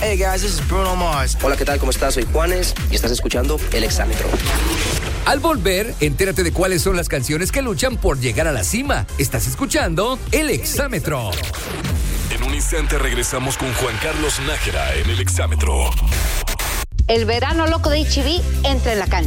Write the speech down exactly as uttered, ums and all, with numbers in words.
Hey guys, this is Bruno Mars. Hola, ¿qué tal? ¿Cómo estás? Soy Juanes y estás escuchando El Exámetro. Al volver, entérate de cuáles son las canciones que luchan por llegar a la cima. Estás escuchando El Exámetro. En un instante regresamos con Juan Carlos Nájera en El Exámetro. El verano loco de H E B entra en la cancha.